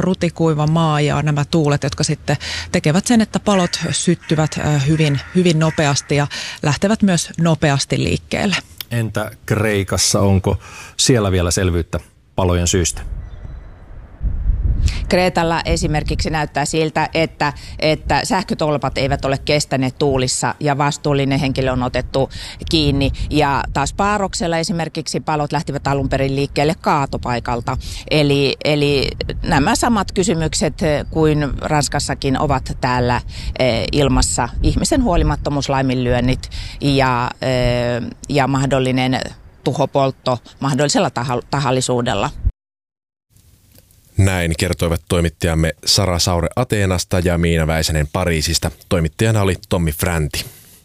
rutikuiva maa ja nämä tuulet, jotka sitten tekevät sen, että palot syttyvät hyvin, hyvin nopeasti ja lähtevät myös nopeasti liikkeelle. Entä Kreikassa, onko siellä vielä selvyyttä palojen syystä? Kreetalla esimerkiksi näyttää siltä, että sähkötolpat eivät ole kestäneet tuulissa ja vastuullinen henkilö on otettu kiinni. Ja taas Paaroksella esimerkiksi palot lähtivät alun perin liikkeelle kaatopaikalta. Eli nämä samat kysymykset kuin Ranskassakin ovat täällä ilmassa. Ihmisen huolimattomuus, laiminlyönnit ja mahdollinen tuhopoltto mahdollisella tahallisuudella. Näin kertoivat toimittajamme Sara Saure Ateenasta ja Miina Väisänen Pariisista. Toimittajana oli Tommi Fränti.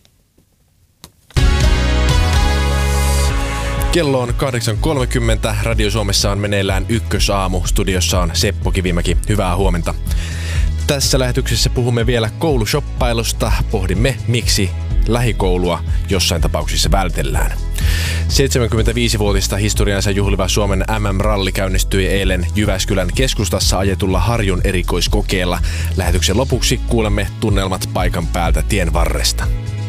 Kello on 8.30. Radio Suomessa on meneillään Ykkösaamu. Studiossa on Seppo Kivimäki. Hyvää huomenta. Tässä lähetyksessä puhumme vielä koulushoppailusta. Pohdimme, miksi lähikoulua jossain tapauksissa vältellään. 75-vuotista historiansa juhliva Suomen MM-ralli käynnistyi eilen Jyväskylän keskustassa ajetulla Harjun erikoiskokeella. Lähetyksen lopuksi kuulemme tunnelmat paikan päältä tien varresta.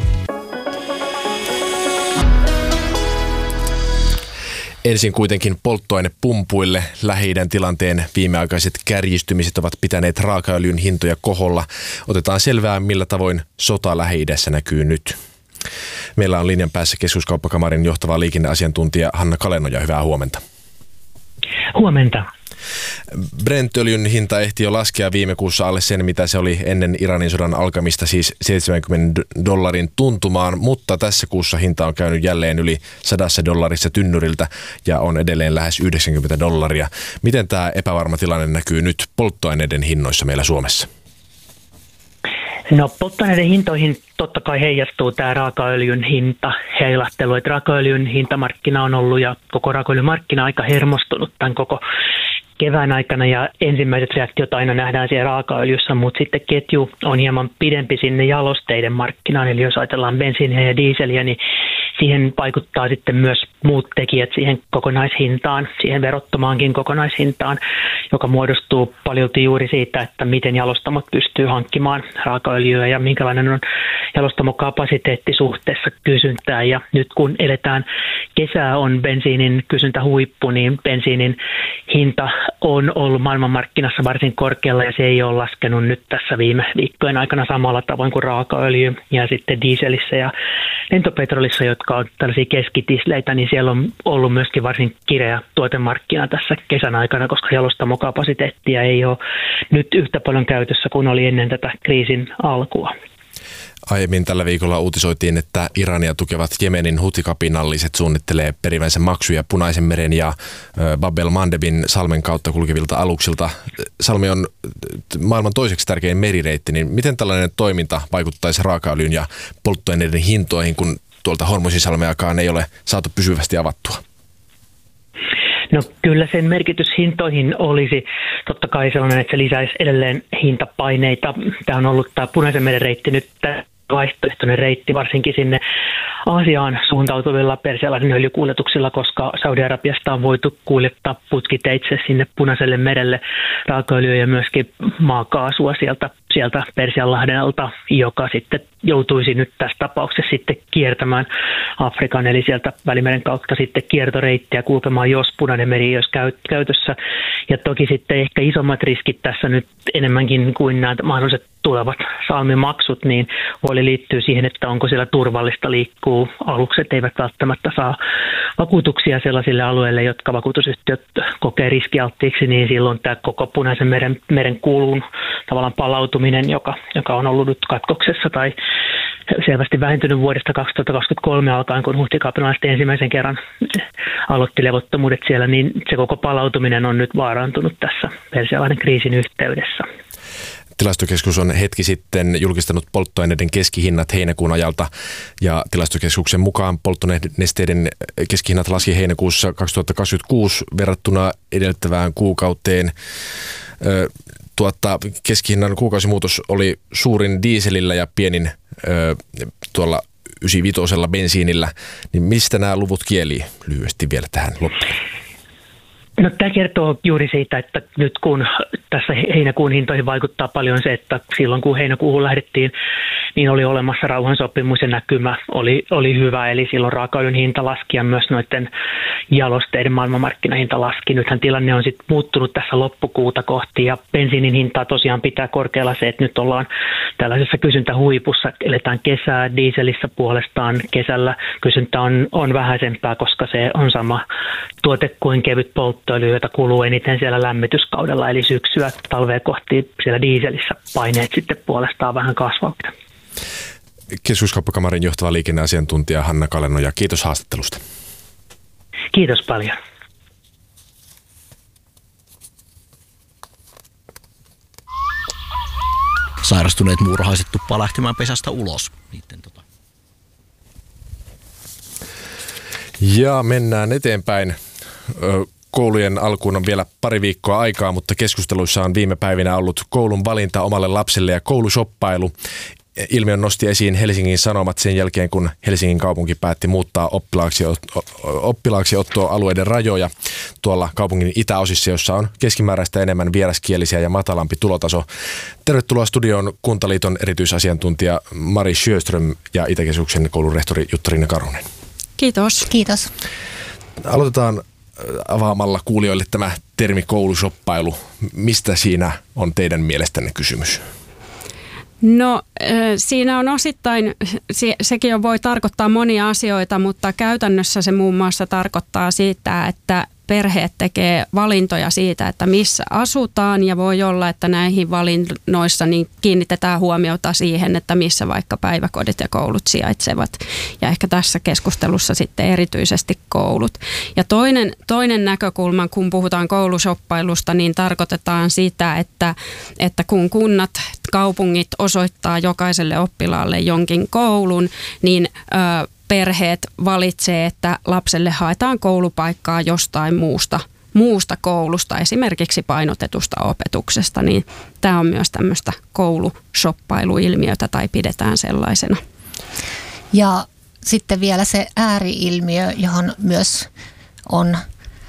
Ensin kuitenkin polttoainepumpuille. Lähi-idän tilanteen viimeaikaiset kärjistymiset ovat pitäneet raakaöljyn hintoja koholla. Otetaan selvää, millä tavoin sota Lähi-idässä näkyy nyt. Meillä on linjan päässä Keskuskauppakamarin johtava liikenneasiantuntija Hanna Kalenoja. Hyvää huomenta. Huomenta. Brent-öljyn hinta ehti jo laskea viime kuussa alle sen, mitä se oli ennen Iranin sodan alkamista, siis $70 tuntumaan, mutta tässä kuussa hinta on käynyt jälleen yli $100 tynnyriltä ja on edelleen lähes $90. Miten tämä epävarma tilanne näkyy nyt polttoaineiden hinnoissa meillä Suomessa? No, polttoaineiden hintoihin totta kai heijastuu tämä raakaöljyn hinta heilahtelu. Että raakaöljyn hintamarkkina on ollut ja koko raakaöljymarkkina aika hermostunut tämän koko kevään aikana ja ensimmäiset reaktiot aina nähdään siellä raakaöljyssä, mutta sitten ketju on hieman pidempi sinne jalosteiden markkinaan. Eli jos ajatellaan bensiiniä ja diiseliä, niin siihen vaikuttaa sitten myös muut tekijät siihen kokonaishintaan, siihen verottomaankin kokonaishintaan, joka muodostuu paljolti juuri siitä, että miten jalostamot pystyy hankkimaan raakaöljyä ja minkälainen on jalostamokapasiteetti suhteessa kysyntään. Ja nyt kun eletään kesää, on bensiinin kysyntähuippu, niin bensiinin hinta on ollut maailmanmarkkinassa varsin korkealla ja se ei ole laskenut nyt tässä viime viikkojen aikana samalla tavoin kuin raakaöljy ja sitten dieselissä ja lentopetrolissa, jotka on tällaisia keskitisleitä, niin siellä on ollut myöskin varsin kireä tuotemarkkina tässä kesän aikana, koska jalostamokapasiteettia ei ole nyt yhtä paljon käytössä kuin oli ennen tätä kriisin alkua. Aiemmin tällä viikolla uutisoitiin, että Irania tukevat Jemenin hutikapinalliset suunnittelee perivänsä maksuja Punaisen meren ja Bab el-Mandebin salmen kautta kulkevilta aluksilta. Salmi on maailman toiseksi tärkein merireitti, niin miten tällainen toiminta vaikuttaisi raakaöljyn ja polttoaineiden hintoihin, kun tuolta Hormusin-salmeakaan ei ole saatu pysyvästi avattua? No kyllä sen merkitys hintoihin olisi totta kai sellainen, että se lisäisi edelleen hintapaineita. Tämä on ollut tämä Punaisen meren reitti nyt vaihtoehtoinen reitti, varsinkin sinne Aasiaan suuntautuvilla persialaisen öljykuljetuksilla, koska Saudi-Arabiasta on voitu kuljettaa putkiteitse sinne Punaiselle merelle raakaöljyä ja myöskin maakaasua sieltä Persianlahdelta, joka sitten joutuisi nyt tässä tapauksessa sitten kiertämään Afrikan, eli sieltä Välimeren kautta sitten kiertoreittiä kulkemaan, jos Punainen meri ei olisi käytössä. Ja toki sitten ehkä isommat riskit tässä nyt enemmänkin kuin nämä mahdolliset tulevat salmimaksut, niin huoli liittyy siihen, että onko siellä turvallista liikkuu. Alukset eivät välttämättä saa vakuutuksia sellaisille alueille, jotka vakuutusyhtiöt kokee riskialttiiksi, niin silloin tämä koko Punaisen meren kulun tavallaan palautuminen, joka on ollut nyt katkoksessa tai selvästi vähentynyt vuodesta 2023 alkaen, kun huhtikapinalaiset ensimmäisen kerran aloitti levottomuudet siellä, niin se koko palautuminen on nyt vaarantunut tässä persialainen kriisin yhteydessä. Tilastokeskus on hetki sitten julkistanut polttoaineiden keskihinnat heinäkuun ajalta ja Tilastokeskuksen mukaan polttonesteiden keskihinnat laski heinäkuussa 2026 verrattuna edeltävään kuukauteen. Keskihinnan kuukausimuutos oli suurin dieselillä ja pienin tuolla 95 bensiinillä. Niin mistä nämä luvut kielii lyhyesti vielä tähän loppuun? No, tämä kertoo juuri siitä, että nyt kun tässä heinäkuun hintoihin vaikuttaa paljon se, että silloin kun heinäkuuhun lähdettiin, niin oli olemassa rauhansopimus ja näkymä oli hyvä. Eli silloin raakaöljyn hinta laski ja myös noiden jalosteiden maailmanmarkkinahinta laski. Nythän tilanne on sitten muuttunut tässä loppukuuta kohti ja bensiinin hintaa tosiaan pitää korkealla se, että nyt ollaan tällaisessa kysyntähuipussa. Eletään kesää, dieselissä puolestaan kesällä kysyntä on vähäisempää, koska se on sama tuote kuin kevyt polttoöljy, jota kuluu eniten siellä lämmityskaudella, eli syksyä talvea kohti siellä dieselissä paineet sitten puolestaan vähän kasvavat. Keskuskauppakamarin johtava liikenneasiantuntija Hanna Kalenoja, kiitos haastattelusta. Kiitos paljon. Sairastuneet muurahaiset tuppaa lähtemään pesästä ulos. Ja mennään eteenpäin. Koulujen alkuun on vielä pari viikkoa aikaa, mutta keskusteluissa on viime päivinä ollut koulun valinta omalle lapselle ja koulushoppailu. Ilmiön nosti esiin Helsingin Sanomat sen jälkeen, kun Helsingin kaupunki päätti muuttaa oppilaaksi ottoalueiden rajoja tuolla kaupungin itäosissa, jossa on keskimääräistä enemmän vieraskielisiä ja matalampi tulotaso. Tervetuloa studioon Kuntaliiton erityisasiantuntija Mari Sjöström ja Itäkeskuksen koulun rehtori Jutta-Riina Karunen. Kiitos. Kiitos. Aloitetaan avaamalla kuulijoille tämä termi koulushoppailu. Mistä siinä on teidän mielestänne kysymys? No siinä on osittain, sekin voi tarkoittaa monia asioita, mutta käytännössä se muun muassa tarkoittaa siitä, että perheet tekee valintoja siitä, että missä asutaan ja voi olla, että näihin valinnoissa niin kiinnitetään huomiota siihen, että missä vaikka päiväkodit ja koulut sijaitsevat ja ehkä tässä keskustelussa sitten erityisesti koulut. Ja toinen näkökulma, kun puhutaan koulushoppailusta, niin tarkoitetaan sitä, että kun kunnat, kaupungit osoittaa jokaiselle oppilaalle jonkin koulun, niin perheet valitsee, että lapselle haetaan koulupaikkaa jostain muusta koulusta, esimerkiksi painotetusta opetuksesta, niin tämä on myös tämmöistä koulushopailuilmiötä tai pidetään sellaisena. Ja sitten vielä se ääriilmiö, johon myös on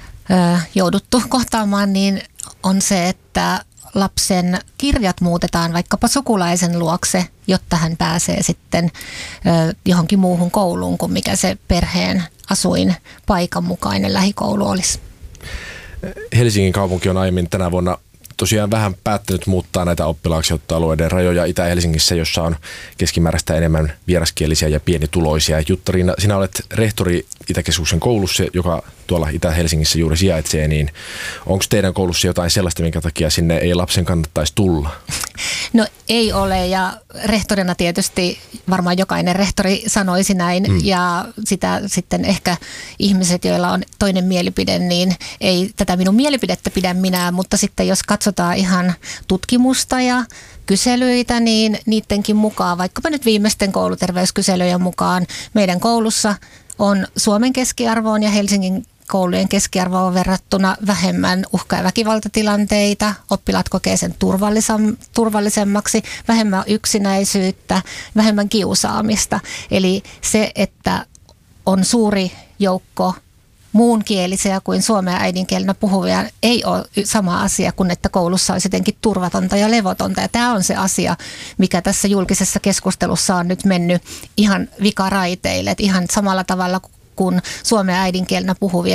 jouduttu kohtaamaan, niin on se, että lapsen kirjat muutetaan vaikkapa sukulaisen luokse, jotta hän pääsee sitten johonkin muuhun kouluun kuin mikä se perheen asuinpaikan mukainen lähikoulu olisi. Helsingin kaupunki on aiemmin tänä vuonna tosiaan vähän päättänyt muuttaa näitä oppilaaksiottoalueiden rajoja Itä-Helsingissä, jossa on keskimääräistä enemmän vieraskielisiä ja pienituloisia. Jutta-Riina, sinä olet rehtori Itäkeskuksen koulussa, joka tuolla Itä-Helsingissä juuri sijaitsee, niin onko teidän koulussa jotain sellaista, minkä takia sinne ei lapsen kannattaisi tulla? No ei ole, ja rehtorina tietysti varmaan jokainen rehtori sanoisi näin, ja sitä sitten ehkä ihmiset, joilla on toinen mielipide, niin ei tätä minun mielipidettä pidä minä, mutta sitten jos katsotaan ihan tutkimusta ja kyselyitä, niin niidenkin mukaan, vaikkapa nyt viimeisten kouluterveyskyselyjen mukaan, meidän koulussa on Suomen keskiarvoon ja Helsingin koulujen keskiarvoon verrattuna vähemmän uhka- ja väkivaltatilanteita, oppilaat kokee sen turvallisemmaksi, vähemmän yksinäisyyttä, vähemmän kiusaamista. Eli se, että on suuri joukko muunkielisiä kuin suomea äidinkielenä puhuvia, ei ole sama asia kuin että koulussa olisi jotenkin turvatonta ja levotonta. Ja tämä on se asia, mikä tässä julkisessa keskustelussa on nyt mennyt ihan vikaraiteille, että ihan samalla tavalla kun suomen äidinkielenä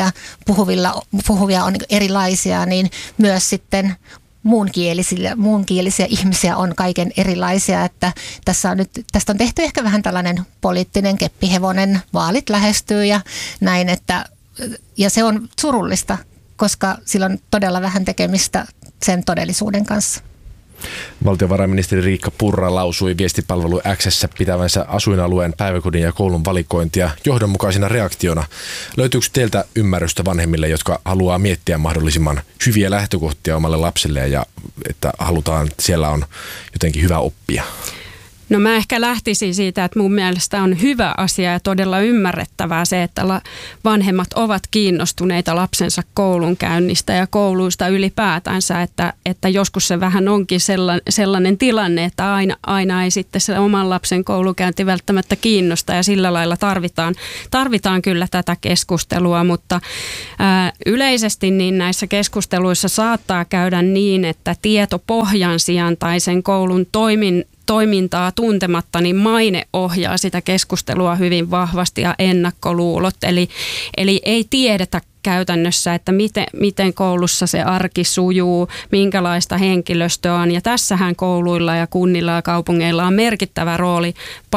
puhuvia on erilaisia, niin myös sitten muunkielisiä ihmisiä on kaiken erilaisia, että tästä on tehty ehkä vähän tällainen poliittinen keppihevonen, vaalit lähestyy ja näin, ja se on surullista, koska sillä on todella vähän tekemistä sen todellisuuden kanssa. Valtiovarainministeri Riikka Purra lausui viestipalvelu X:ssä pitävänsä asuinalueen, päiväkodin ja koulun valikointia johdonmukaisena reaktiona. Löytyykö teiltä ymmärrystä vanhemmille, jotka haluaa miettiä mahdollisimman hyviä lähtökohtia omalle lapselle ja että halutaan, siellä on jotenkin hyvä oppia? No mä ehkä lähtisin siitä, että mun mielestä on hyvä asia ja todella ymmärrettävää se, että vanhemmat ovat kiinnostuneita lapsensa koulunkäynnistä ja kouluista ylipäätänsä, että joskus se vähän onkin sellainen tilanne, että aina ei sitten se oman lapsen koulukäynti välttämättä kiinnosta ja sillä lailla tarvitaan kyllä tätä keskustelua, mutta yleisesti niin näissä keskusteluissa saattaa käydä niin, että tietopohjan sijaan tai sen koulun toimintaa tuntematta, niin maine ohjaa sitä keskustelua hyvin vahvasti ja ennakkoluulot. Eli ei tiedetä käytännössä, että miten koulussa se arki sujuu, minkälaista henkilöstöä on. Ja tässähän kouluilla ja kunnilla ja kaupungeilla on merkittävä rooli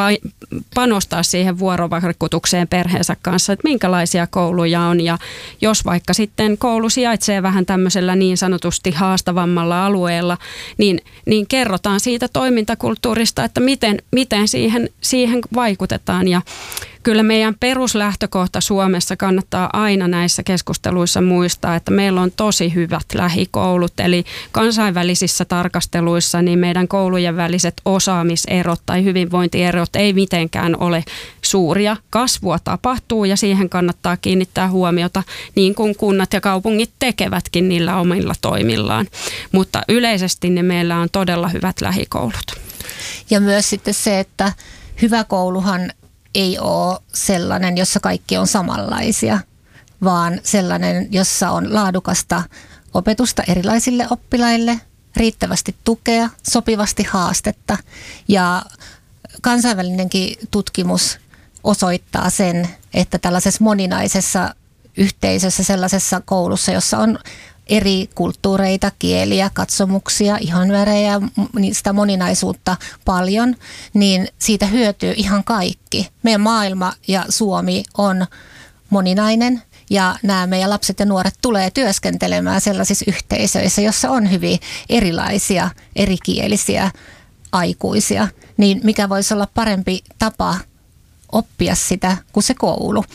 panostaa siihen vuorovaikutukseen perheensä kanssa, että minkälaisia kouluja on. Ja jos vaikka sitten koulu sijaitsee vähän tämmöisellä niin sanotusti haastavammalla alueella, niin kerrotaan siitä toimintakulttuurista, että miten siihen vaikutetaan. Ja kyllä meidän peruslähtökohta Suomessa kannattaa aina näissä keskusteluissa muistaa, että meillä on tosi hyvät lähikoulut. Eli kansainvälisissä tarkasteluissa niin meidän koulujen väliset osaamiserot tai hyvinvointierot ei mitenkään ole suuria. Kasvua tapahtuu ja siihen kannattaa kiinnittää huomiota niin kuin kunnat ja kaupungit tekevätkin niillä omilla toimillaan. Mutta yleisesti niin meillä on todella hyvät lähikoulut. Ja myös sitten se, että hyvä kouluhan ei ole sellainen, jossa kaikki on samanlaisia, vaan sellainen, jossa on laadukasta opetusta erilaisille oppilaille, riittävästi tukea, sopivasti haastetta. Ja kansainvälinenkin tutkimus osoittaa sen, että tällaisessa moninaisessa yhteisössä, sellaisessa koulussa, jossa on eri kulttuureita, kieliä, katsomuksia, ihonvärejä, sitä moninaisuutta paljon, niin siitä hyötyy ihan kaikki. Meidän maailma ja Suomi on moninainen ja nämä meidän lapset ja nuoret tulee työskentelemään sellaisissa yhteisöissä, jossa on hyvin erilaisia, erikielisiä aikuisia. Niin mikä voisi olla parempi tapa oppia sitä kuin se koulu.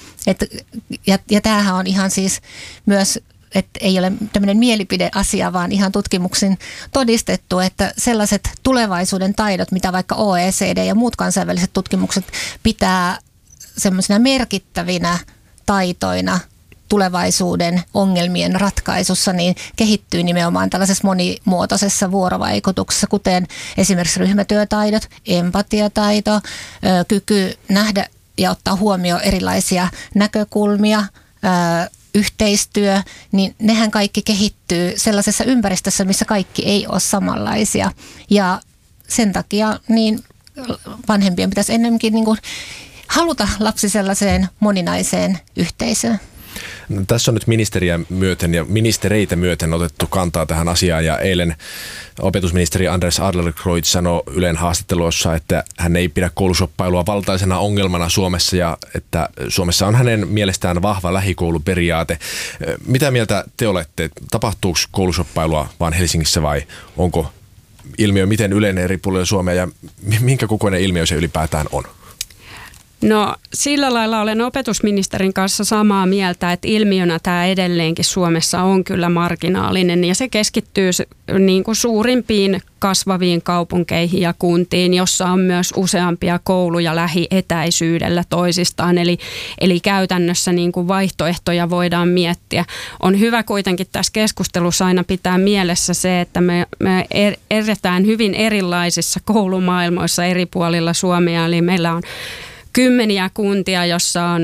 Ja tämähän on ihan siis myös, että ei ole tämmöinen mielipideasia, vaan ihan tutkimuksin todistettu, että sellaiset tulevaisuuden taidot, mitä vaikka OECD ja muut kansainväliset tutkimukset pitää semmoisina merkittävinä taitoina tulevaisuuden ongelmien ratkaisussa, niin kehittyy nimenomaan tällaisessa monimuotoisessa vuorovaikutuksessa, kuten esimerkiksi ryhmätyötaidot, empatiataito, kyky nähdä ja ottaa huomioon erilaisia näkökulmia, yhteistyö, niin nehän kaikki kehittyy sellaisessa ympäristössä, missä kaikki ei ole samanlaisia. Ja sen takia niin vanhempien pitäisi ennemminkin niin kuin haluta lapsi sellaiseen moninaiseen yhteisöön. No, tässä on nyt ministeriä myöten ja ministereitä myöten otettu kantaa tähän asiaan ja eilen opetusministeri Anders Adlercreutz sanoi Ylen haastattelussa, että hän ei pidä koulushoppailua valtaisena ongelmana Suomessa ja että Suomessa on hänen mielestään vahva lähikouluperiaate. Mitä mieltä te olette? Tapahtuuko koulushoppailua vain Helsingissä vai onko ilmiö miten yleinen eri puolilla Suomea ja minkä kokoinen ilmiö se ylipäätään on? No sillä lailla olen opetusministerin kanssa samaa mieltä, että ilmiönä tämä edelleenkin Suomessa on kyllä marginaalinen ja se keskittyy niin kuin suurimpiin kasvaviin kaupunkeihin ja kuntiin, jossa on myös useampia kouluja lähietäisyydellä toisistaan. Eli käytännössä niin kuin vaihtoehtoja voidaan miettiä. On hyvä kuitenkin tässä keskustelussa aina pitää mielessä se, että me eletään hyvin erilaisissa koulumaailmoissa eri puolilla Suomea, eli meillä on kymmeniä kuntia, jossa on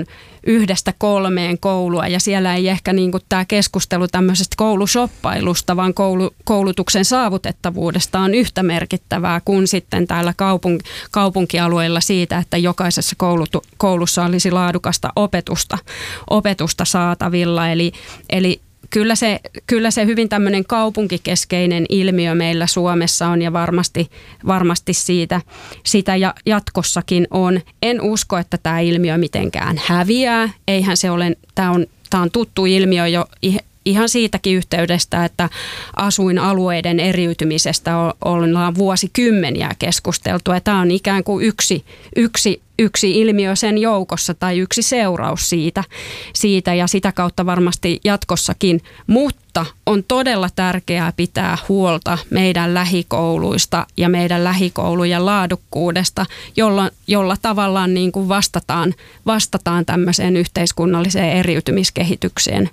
1-3 koulua ja siellä ei ehkä niin kuin tämä keskustelu tämmöisestä koulusoppailusta, vaan koulutuksen saavutettavuudesta on yhtä merkittävää kuin sitten täällä kaupunkialueilla siitä, että jokaisessa koulussa olisi laadukasta opetusta saatavilla. Eli Kyllä se hyvin tämmöinen kaupunkikeskeinen ilmiö meillä Suomessa on ja varmasti sitä jatkossakin on. En usko, että tämä ilmiö mitenkään häviää. Eihän se ole, tämä on tuttu ilmiö jo ihan siitäkin yhteydestä, että asuinalueiden eriytymisestä ollaan vuosikymmeniä keskusteltu. Ja tämä on ikään kuin yksi yksi ilmiö sen joukossa tai yksi seuraus siitä ja sitä kautta varmasti jatkossakin, mutta on todella tärkeää pitää huolta meidän lähikouluista ja meidän lähikoulujen laadukkuudesta, jolla tavallaan niin kuin vastataan tämmöiseen yhteiskunnalliseen eriytymiskehitykseen.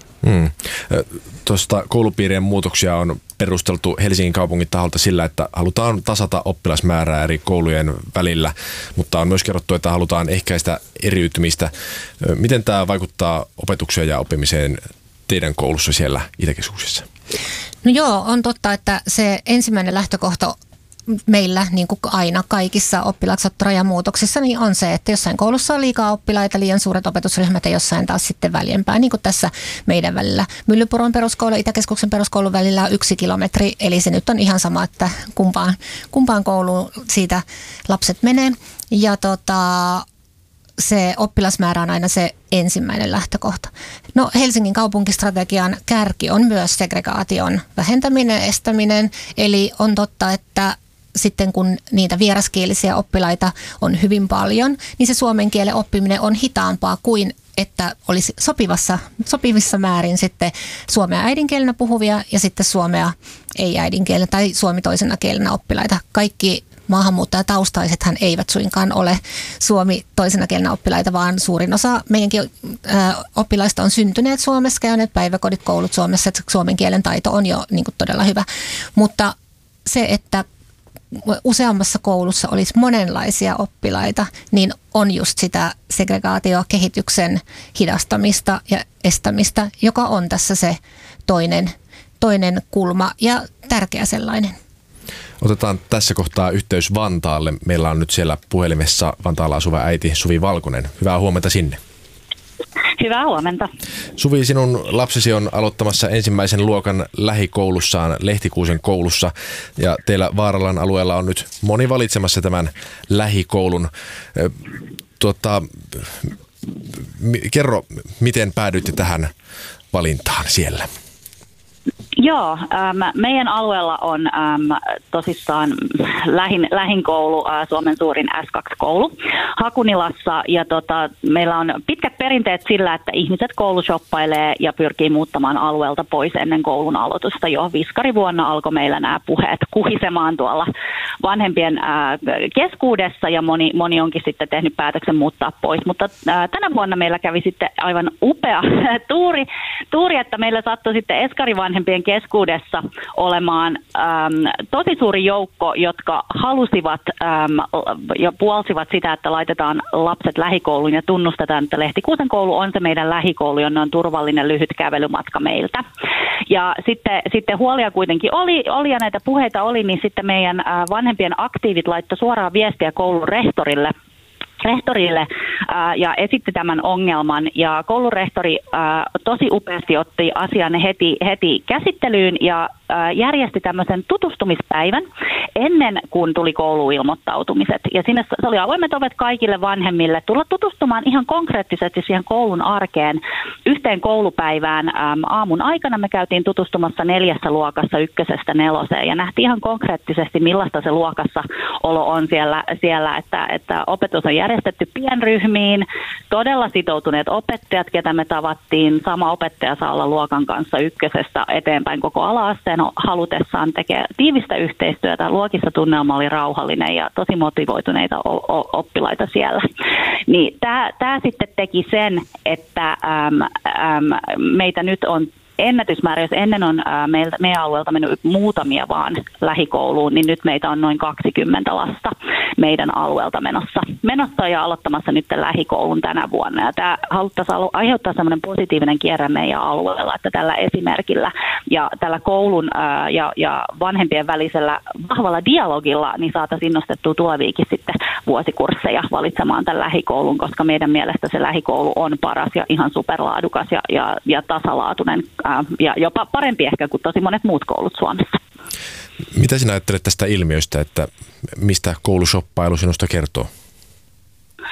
Tuosta koulupiirien muutoksia on perusteltu Helsingin kaupungin taholta sillä, että halutaan tasata oppilasmäärää eri koulujen välillä, mutta on myös kerrottu, että halutaan ehkäistä eriytymistä. Miten tämä vaikuttaa opetukseen ja oppimiseen teidän koulussa siellä Itäkeskuksessa? No joo, on totta, että se ensimmäinen lähtökohta meillä, niin kuin aina kaikissa oppilaitosrajamuutoksissa, niin on se, että jossain koulussa on liikaa oppilaita, liian suuret opetusryhmät ja jossain taas sitten väljempää, niin kuin tässä meidän välillä. Myllypuron peruskoulu ja Itäkeskuksen peruskoulun välillä on 1 kilometri, eli se nyt on ihan sama, että kumpaan kouluun siitä lapset menee. Ja se oppilasmäärä on aina se ensimmäinen lähtökohta. No Helsingin kaupunkistrategian kärki on myös segregaation vähentäminen, estäminen, eli on totta, että sitten kun niitä vieraskielisiä oppilaita on hyvin paljon, niin se suomen kielen oppiminen on hitaampaa kuin että olisi sopivissa määrin sitten suomea äidinkielenä puhuvia ja sitten suomea ei äidinkielenä tai suomi toisena kielenä oppilaita. Kaikki maahanmuuttajataustaisethan eivät suinkaan ole suomi toisena kielenä oppilaita, vaan suurin osa meidänkin oppilaista on syntyneet Suomessa, käyneet päiväkodit, koulut Suomessa, että suomen kielen taito on jo niin kuin todella hyvä. Mutta se, että useammassa koulussa olisi monenlaisia oppilaita, niin on just sitä segregaatiokehityksen hidastamista ja estämistä, joka on tässä se toinen kulma ja tärkeä sellainen. Otetaan tässä kohtaa yhteys Vantaalle. Meillä on nyt siellä puhelimessa Vantaalla asuva äiti Suvi Valkonen. Hyvää huomenta sinne. Hyvää huomenta. Suvi, sinun lapsesi on aloittamassa ensimmäisen luokan lähikoulussaan Lehtikuusen koulussa ja teillä Vaaralan alueella on nyt moni valitsemassa tämän lähikoulun. Kerro, miten päädyitte tähän valintaan siellä? Joo, meidän alueella on tosissaan lähin koulu, Suomen suurin S2-koulu Hakunilassa ja meillä on pitkät perinteet sillä, että ihmiset koulushoppailee ja pyrkii muuttamaan alueelta pois ennen koulun aloitusta. Jo viskarivuonna alkoi meillä nämä puheet kuhisemaan tuolla vanhempien keskuudessa ja moni onkin sitten tehnyt päätöksen muuttaa pois, mutta tänä vuonna meillä kävi sitten aivan upea tuuri, että meillä sattui sitten eskarivanhempien keskuudessa olemaan tosi suuri joukko, jotka halusivat ja puolsivat sitä, että laitetaan lapset lähikouluun ja tunnustetaan, että Lehtikuusen koulu on se meidän lähikoulu, jonne on turvallinen lyhyt kävelymatka meiltä. Ja sitten huolia kuitenkin oli ja näitä puheita oli, niin sitten meidän vanhempien aktiivit laittoi suoraan viestiä koulun rehtorille ja esitti tämän ongelman ja koulurehtori tosi upeasti otti asian heti käsittelyyn ja järjesti tämmöisen tutustumispäivän ennen kuin tuli kouluilmoittautumiset. Ja sinne se oli avoimet ovet kaikille vanhemmille tulla tutustumaan ihan konkreettisesti siihen koulun arkeen yhteen koulupäivään. Aamun aikana me käytiin tutustumassa 4 luokassa 1–4 ja nähtiin ihan konkreettisesti millaista se luokassa olo on siellä että opetus on järjestetty pienryhmiin, todella sitoutuneet opettajat, ketä me tavattiin. Sama opettaja saa olla luokan kanssa 1 eteenpäin koko ala-asteen halutessaan tekee tiivistä yhteistyötä. Luokissa tunnelma oli rauhallinen ja tosi motivoituneita oppilaita siellä. Niin tämä sitten teki sen, että meitä nyt on ennätysmäärä, jos ennen on meidän alueelta mennyt muutamia vaan lähikouluun, niin nyt meitä on noin 20 lasta meidän alueelta menossa ja aloittamassa nyt lähikoulun tänä vuonna. Ja tämä haluttaisiin aiheuttaa sellainen positiivinen kierre meidän alueella, että tällä esimerkillä ja tällä koulun ja vanhempien välisellä vahvalla dialogilla niin saataisiin innostettua tuleviikin sitten vuosikursseja valitsemaan tämän lähikoulun, koska meidän mielestä se lähikoulu on paras ja ihan superlaadukas ja tasalaatuinen ja jopa parempi ehkä kuin tosi monet muut koulut Suomessa. Mitä sinä ajattelet tästä ilmiöstä, että mistä koulushoppailu sinusta kertoo?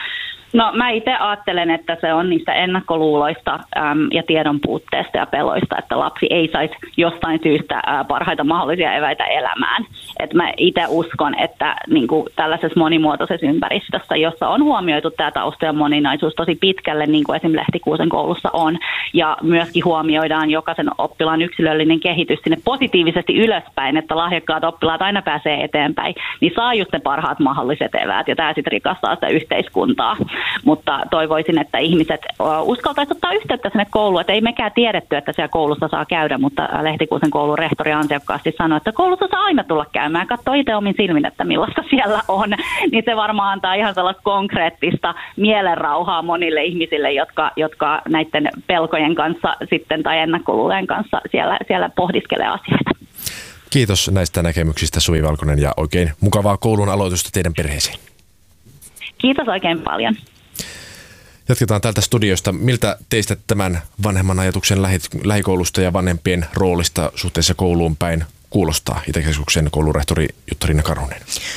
No mä itse ajattelen, että se on niistä ennakkoluuloista ja tiedon puutteesta ja peloista, että lapsi ei saisi jostain syystä parhaita mahdollisia eväitä elämään. Et mä itse uskon, että niin kuin tällaisessa monimuotoisessa ympäristössä, jossa on huomioitu tämä taustojen moninaisuus tosi pitkälle, niin kuin esimerkiksi Lehtikuusen koulussa on, ja myöskin huomioidaan jokaisen oppilaan yksilöllinen kehitys sinne positiivisesti ylöspäin, että lahjakkaat oppilaat aina pääsee eteenpäin, niin saa just ne parhaat mahdolliset eväät, ja tämä sitten rikastaa sitä yhteiskuntaa. Mutta toivoisin, että ihmiset uskaltaisivat ottaa yhteyttä sinne kouluun, että ei mekään tiedetty, että siellä koulussa saa käydä, mutta Lehtikuusen koulun rehtori ansiokkaasti sanoi, että koulussa saa aina tulla käymään, katso itse omin silmin, että millaista siellä on, niin se varmaan antaa ihan sellaista konkreettista mielenrauhaa monille ihmisille, jotka näiden pelkojen kanssa sitten tai ennakkoluuleen kanssa siellä pohdiskelee asioita. Kiitos näistä näkemyksistä, Suvi Valkonen, ja oikein mukavaa koulun aloitusta teidän perheeseen. Kiitos oikein paljon. Jatketaan täältä studiosta. Miltä teistä tämän vanhemman ajatuksen lähikoulusta ja vanhempien roolista suhteessa kouluun päin kuulostaa? Itäkeskuksen koulurehtori Jutta-Riina Karhunen.